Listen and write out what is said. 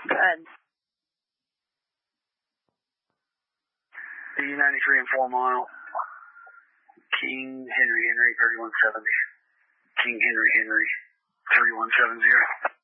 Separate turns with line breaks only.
Good.
D93 and 4 mile. King Henry 3170. King Henry 3170.